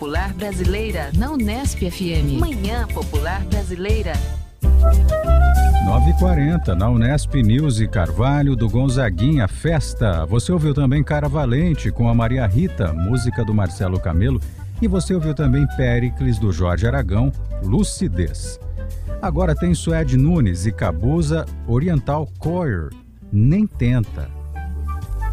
Popular Brasileira na Unesp FM. Manhã Popular Brasileira. 9h40, na Unesp News e Carvalho do Gonzaguinha Festa. Você ouviu também Cara Valente com a Maria Rita, música do Marcelo Camelo. E você ouviu também Péricles do Jorge Aragão, Lucidez. Agora tem Suede Nunes e Cabuza, Oriental Choir, Nem Tenta.